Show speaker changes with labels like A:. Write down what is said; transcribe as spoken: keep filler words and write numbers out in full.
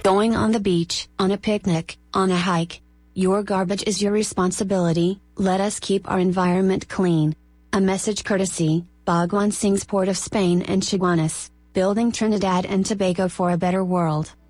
A: Going on the beach, on a picnic, on a hike. Your garbage is your responsibility, let us keep our environment clean. A message courtesy, Bhagwan Singh's Port of Spain and Chaguanas, building Trinidad and Tobago for a better world.